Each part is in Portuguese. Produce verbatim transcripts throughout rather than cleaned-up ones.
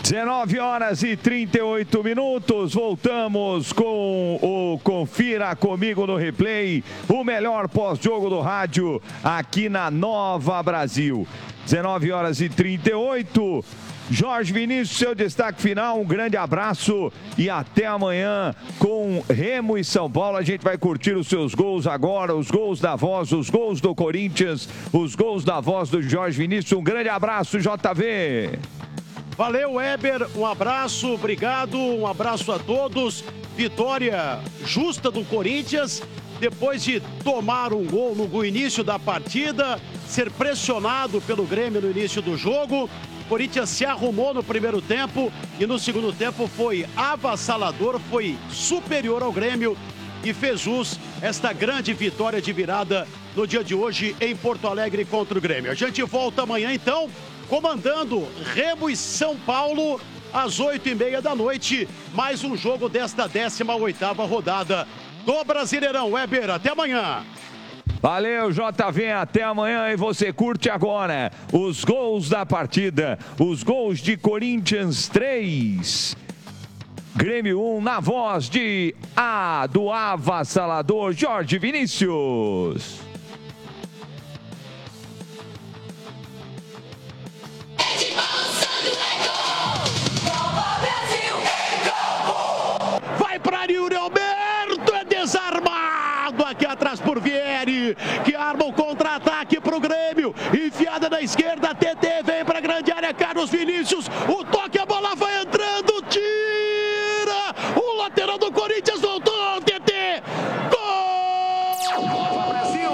dezenove horas e trinta e oito minutos, voltamos com o Confira Comigo no Replay, o melhor pós-jogo do rádio aqui na Nova Brasil. dezenove horas e trinta e oito, Jorge Vinícius, seu destaque final, um grande abraço e até amanhã com Remo e São Paulo. A gente vai curtir os seus gols agora, os gols da Voz, os gols do Corinthians, os gols da Voz do Jorge Vinícius. Um grande abraço, J V. Valeu, Weber, um abraço, obrigado, um abraço a todos. Vitória justa do Corinthians, depois de tomar um gol no início da partida, ser pressionado pelo Grêmio no início do jogo. O Corinthians se arrumou no primeiro tempo e no segundo tempo foi avassalador, foi superior ao Grêmio e fez jus esta grande vitória de virada no dia de hoje em Porto Alegre contra o Grêmio. A gente volta amanhã então, comandando Remo e São Paulo, às oito e meia da noite. Mais um jogo desta décima oitava rodada do Brasileirão. Weber, até amanhã. Valeu, J V, até amanhã. E você curte agora os gols da partida. Os gols de Corinthians três, Grêmio um, na voz de A, do avassalador Jorge Vinícius. Yuri Alberto é desarmado aqui atrás por Vieri, que arma o contra-ataque pro Grêmio, enfiada na esquerda, T T vem pra grande área, Carlos Vinícius, o toque, a bola vai entrando, tira, o lateral do Corinthians voltou, T T, gol! Brasil!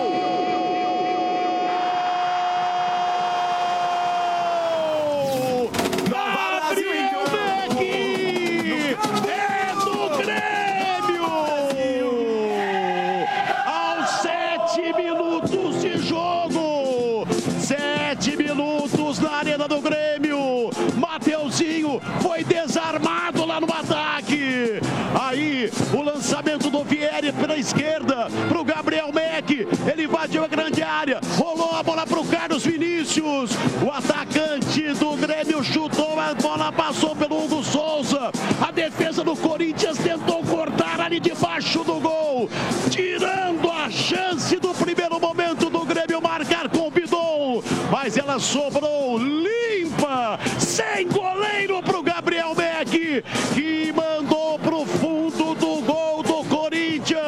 Do Grêmio, Mateuzinho foi desarmado lá no ataque. Aí o lançamento do Vieri pela esquerda pro Gabriel Meck, ele invadiu a grande área, rolou a bola pro Carlos Vinícius, o atacante do Grêmio chutou, a bola passou pelo Hugo Souza, a defesa do Corinthians tentou cortar ali debaixo do gol, tirando a chance do primeiro momento do Grêmio marcar com o Bidon, mas ela sobrou limpa, sem goleiro pro Gabriel Meck, que mandou pro fundo do gol do Corinthians.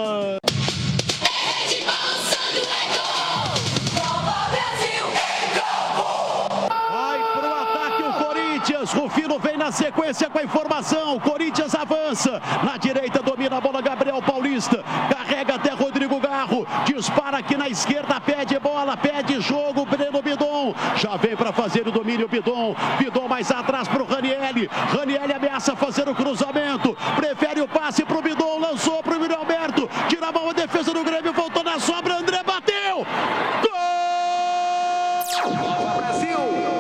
Vai pro ataque o Corinthians, Rufino vem na sequência com a informação, Corinthians avança, na direita domina a bola Gabriel Paulista, carrega até Rodrigo Garro, dispara aqui na esquerda, pede bola, pede jogo, Breno Bidon, já vem para fazer o domínio Bidon, Bidon mais atrás pro Ranieri, Ranieri ameaça fazer o cruzamento, prefere o passe pro Bidon, lançou pro Yuri Alberto, tira a mão a defesa do Grêmio, voltou na sobra, André bateu, gol! Brasil!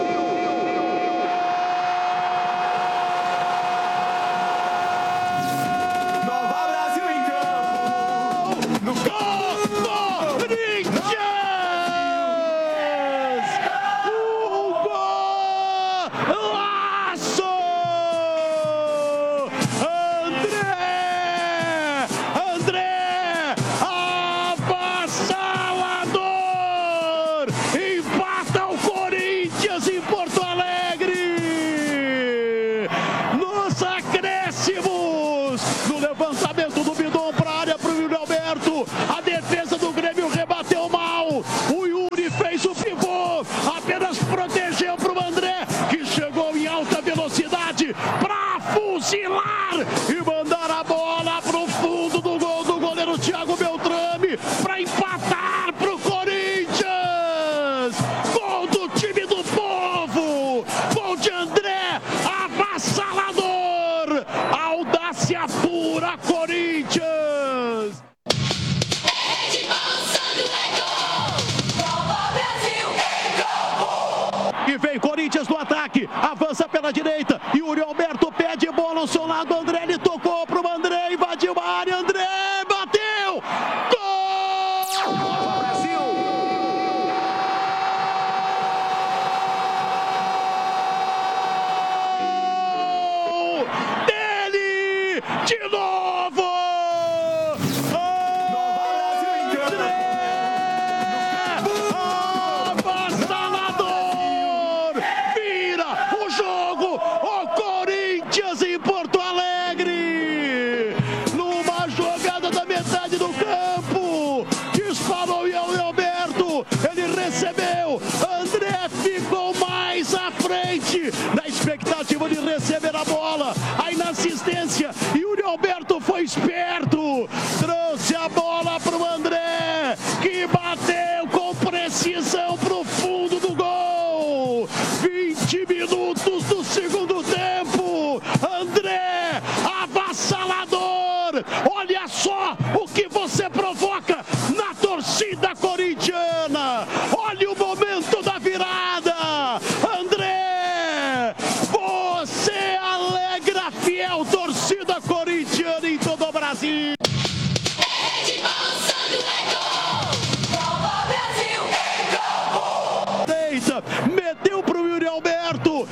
Para fuzilar e mandar a bola pro fundo do gol do goleiro Thiago Beltrame para empatar pro Corinthians. Gol do time do povo, gol de André, avassalador, audácia pura, Corinthians. E vem Corinthians no ataque, avança pela direita, Yuri Alberto pede bola ao seu lado, André, ele tocou pro André, invadiu a área, André bateu, gol! Brasil! De novo! Avassalador! Vira o jogo! O Corinthians em Porto Alegre! Numa jogada da metade do campo! Disparou e o Alberto! Ele recebeu! André ficou mais à frente! Na expectativa de receber a bola! Aí na assistência! Yuri Alberto foi esperto! Trouxe a bola para o André! Que bateu com precisão pro fundo do gol! vinte minutos do segundo tempo! André, avassalador! Olha só o que você provoca na torcida corintiana! Olha o momento da virada! André, você alegra a fiel torcida corintiana em todo o Brasil! Meteu pro Yuri Alberto.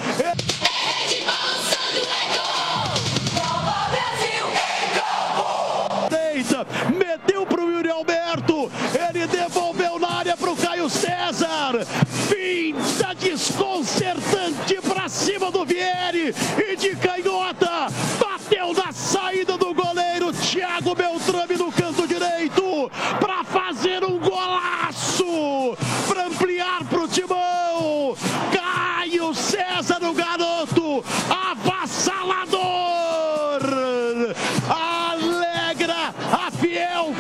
Deita, meteu pro Yuri Alberto. Ele devolveu na área pro Caio César. Finta desconcertante pra cima do Vieri. E de canhota, bateu na saída do goleiro Thiago Beltrame no canto direito. Pra fazer um golaço. Pra ampliar pro Timão. Caio César, o garoto, avassalador, alegra a fiel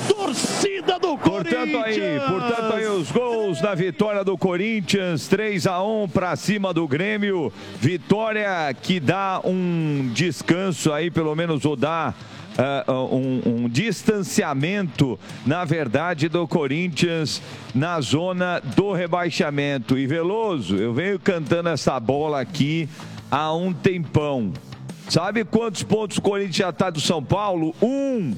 torcida do Portanto Corinthians. aí, portanto aí os gols da vitória do Corinthians, três a um para cima do Grêmio, vitória que dá um descanso aí, pelo menos ou dá Uh, um, um distanciamento, na verdade, do Corinthians na zona do rebaixamento. E Veloso, eu venho cantando essa bola aqui há um tempão. Sabe quantos pontos o Corinthians já está do São Paulo? Um!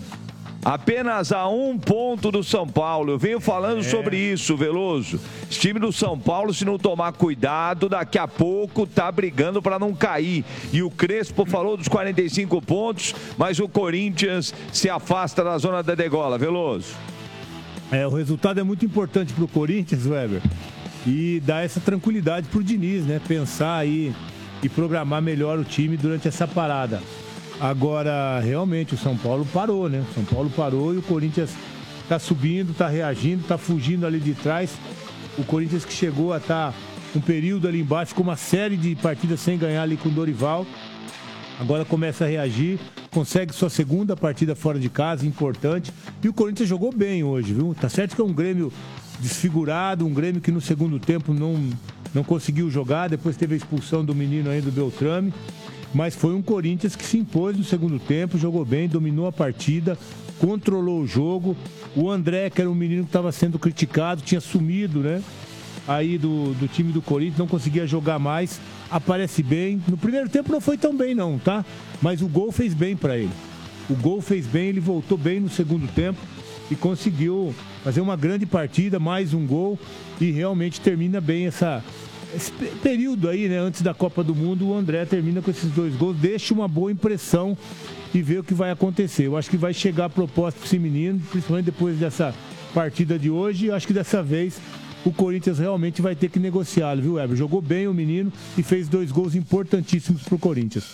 Apenas a um ponto do São Paulo. Eu venho falando é. sobre isso, Veloso. Esse time do São Paulo, se não tomar cuidado, daqui a pouco tá brigando para não cair. E o Crespo falou dos quarenta e cinco pontos, mas o Corinthians se afasta da zona da degola. Veloso. É, o resultado é muito importante para o Corinthians, Weber. E dá essa tranquilidade para o Diniz, né? Pensar aí e programar melhor o time durante essa parada. Agora, realmente, o São Paulo parou, né? O São Paulo parou e o Corinthians está subindo, está reagindo, está fugindo ali de trás. O Corinthians que chegou a estar tá um período ali embaixo, com uma série de partidas sem ganhar ali com o Dorival. Agora começa a reagir, consegue sua segunda partida fora de casa, importante. E o Corinthians jogou bem hoje, viu? Tá certo que é um Grêmio desfigurado, um Grêmio que no segundo tempo não, não conseguiu jogar, depois teve a expulsão do menino aí do Beltrame. Mas foi um Corinthians que se impôs no segundo tempo, jogou bem, dominou a partida, controlou o jogo. O André, que era um menino que estava sendo criticado, tinha sumido, né? Aí do, do time do Corinthians, não conseguia jogar mais, aparece bem. No primeiro tempo não foi tão bem não, tá? Mas o gol fez bem para ele. O gol fez bem, ele voltou bem no segundo tempo e conseguiu fazer uma grande partida, mais um gol, e realmente termina bem essa... Esse período aí, né, antes da Copa do Mundo, o André termina com esses dois gols, deixa uma boa impressão e vê o que vai acontecer. Eu acho que vai chegar a proposta para esse menino, principalmente depois dessa partida de hoje. Eu acho que dessa vez o Corinthians realmente vai ter que negociá-lo, viu, Weber? Jogou bem o menino e fez dois gols importantíssimos para o Corinthians.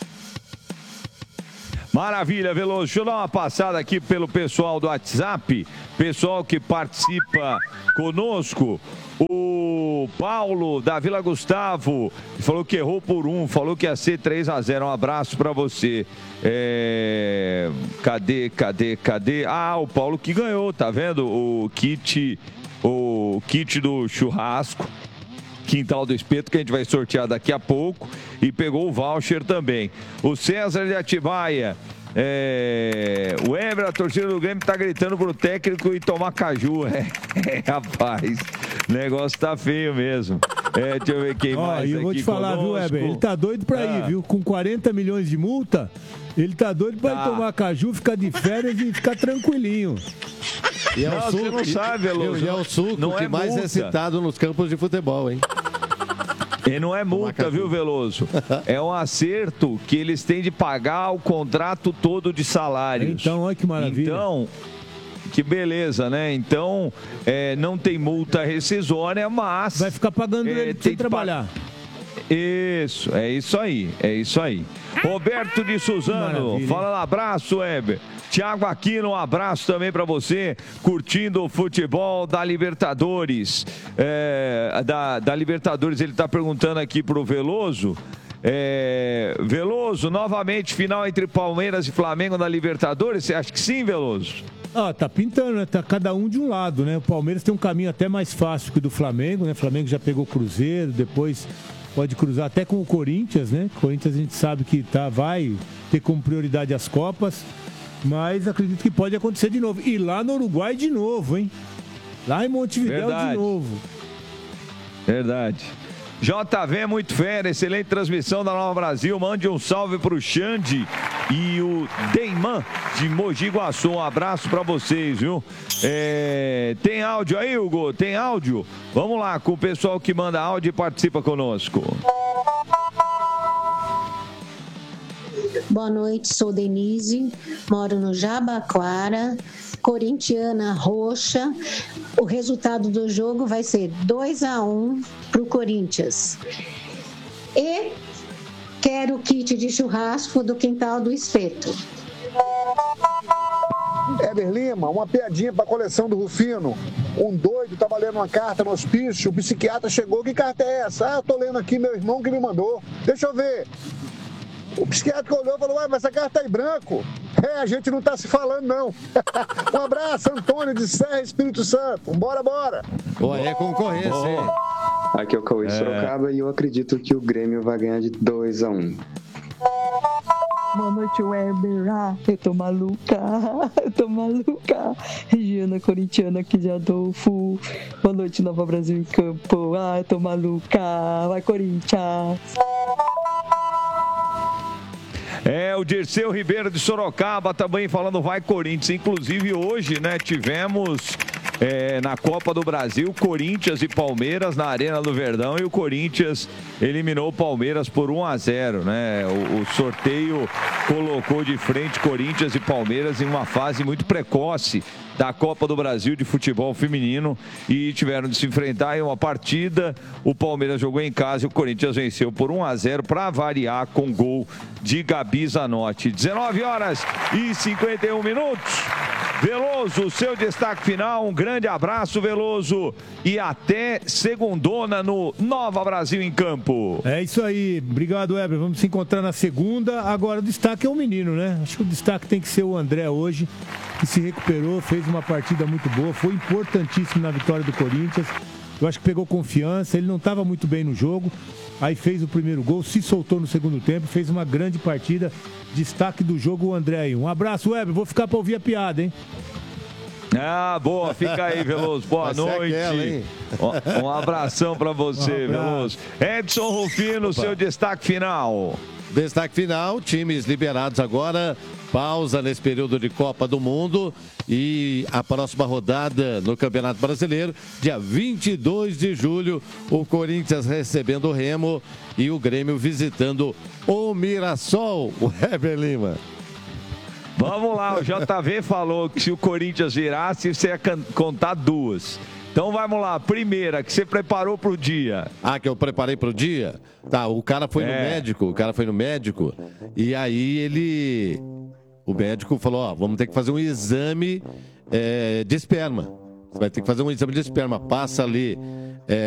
Maravilha, Veloso. Deixa eu dar uma passada aqui pelo pessoal do WhatsApp, pessoal que participa conosco. O Paulo da Vila Gustavo falou que errou por um, falou que ia ser três a zero. Um abraço para você. É... Cadê, cadê, cadê? Ah, o Paulo que ganhou, tá vendo? O kit, o kit do churrasco, Quintal do Espeto, que a gente vai sortear daqui a pouco, e pegou o voucher também. O César de Atibaia, é... o Eber, a torcida do Grêmio tá gritando pro técnico e tomar caju. É, é, rapaz, o negócio tá feio mesmo. É, deixa eu ver quem Ó, mais eu aqui vou te falar, conosco. viu, Eber? Ele tá doido pra ah. ir, viu? Com quarenta milhões de multa, ele tá doido pra tá. ele tomar caju, ficar de férias e ficar tranquilinho. E é não, o suco, você não sabe, Veloso. E é o suco não que é mais multa. é citado nos campos de futebol, hein? E não é multa, viu, Veloso? É um acerto que eles têm de pagar o contrato todo de salários. Então, olha que maravilha. Então, que beleza, né? Então, é, não tem multa rescisória, mas... Vai ficar pagando é, ele sem trabalhar. Isso, é isso aí, é isso aí. Roberto de Suzano, Maravilha. fala lá, abraço, Weber. Tiago Aquino, um abraço também pra você, curtindo o futebol da Libertadores. É, da, da Libertadores, ele tá perguntando aqui pro Veloso. É, Veloso, novamente, final entre Palmeiras e Flamengo na Libertadores, você acha que sim, Veloso? Ah, tá pintando, né? Tá cada um de um lado, né? O Palmeiras tem um caminho até mais fácil que o do Flamengo, né? O Flamengo já pegou o Cruzeiro, depois pode cruzar até com o Corinthians, né? O Corinthians a gente sabe que tá, vai ter como prioridade as Copas, mas acredito que pode acontecer de novo. E lá no Uruguai de novo, hein? Lá em Montevidéu Verdade. de novo. Verdade. J V, muito fera, excelente transmissão da Nova Brasil. Mande um salve pro Xande e o Deiman de Mogi Guaçu. Um abraço pra vocês, viu? É... Tem áudio aí, Hugo? Tem áudio? Vamos lá com o pessoal que manda áudio e participa conosco. Boa noite, sou Denise, moro no Jabaquara, corintiana roxa. O resultado do jogo vai ser dois a um para o Corinthians. E quero o kit de churrasco do Quintal do Espeto. Heber Lima, uma piadinha para a coleção do Rufino. Um doido estava lendo uma carta no hospício, o psiquiatra chegou, que carta é essa? Ah, eu tô lendo aqui, meu irmão que me mandou. Deixa eu ver. O psiquiatra olhou e falou, ué, mas essa carta tá em branco. É, a gente não tá se falando, não. Um abraço, Antônio de Serra, Espírito Santo. Bora, bora. Pô, é concorrência, hein? Aqui é o Cauê de Sorocaba e eu acredito que o Grêmio vai ganhar de dois a um. Boa noite, Weber. Ah, eu tô maluca. Eu tô maluca. Regiana corintiana aqui de Adolfo. Boa noite, Nova Brasil em campo. Ah, eu tô maluca. Vai, Corinthians. É, o Dirceu Ribeiro de Sorocaba também falando vai Corinthians. Inclusive hoje, né, tivemos é, na Copa do Brasil Corinthians e Palmeiras na Arena do Verdão e o Corinthians eliminou o Palmeiras por um a zero, né? O, o sorteio colocou de frente Corinthians e Palmeiras em uma fase muito precoce da Copa do Brasil de futebol feminino e tiveram de se enfrentar em uma partida. O Palmeiras jogou em casa e o Corinthians venceu por um a zero para variar com gol de Gabi Zanotti. dezenove horas e cinquenta e um minutos. Veloso, seu destaque final. Um grande abraço, Veloso, e até segundona no Nova Brasil em Campo. É isso aí. Obrigado, Weber. Vamos se encontrar na segunda. Agora o destaque é o menino, né? Acho que o destaque tem que ser o André hoje, que se recuperou, fez uma partida muito boa, foi importantíssimo na vitória do Corinthians. Eu acho que pegou confiança, ele não estava muito bem no jogo, aí fez o primeiro gol, se soltou no segundo tempo, fez uma grande partida. Destaque do jogo, o André aí. Um abraço, Weber, vou ficar para ouvir a piada, hein? Ah, boa, fica aí, Veloso. Boa noite. Aquela, um abração para você, um Veloso. Edson Rufino, Opa. Seu destaque final. Destaque final, times liberados agora, pausa nesse período de Copa do Mundo e a próxima rodada no Campeonato Brasileiro, dia vinte e dois de julho, o Corinthians recebendo o Remo e o Grêmio visitando o Mirassol, o Heber Lima. Vamos lá, o J V falou que se o Corinthians virasse, você ia contar duas. Então vamos lá, primeira, que você preparou pro dia. Ah, que eu preparei pro dia? Tá, o cara foi é. no médico, o cara foi no médico, e aí ele... O médico falou, ó, vamos ter que fazer um exame é, de esperma. Você vai ter que fazer um exame de esperma, passa ali... É,